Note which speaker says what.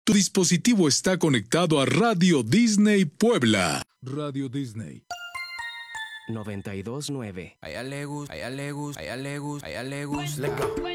Speaker 1: Tu dispositivo está conectado a Radio Disney Puebla. Radio Disney
Speaker 2: 92.9.
Speaker 3: A ella le gusta, a ella le gusta, a ella le gusta, a ella le gusta.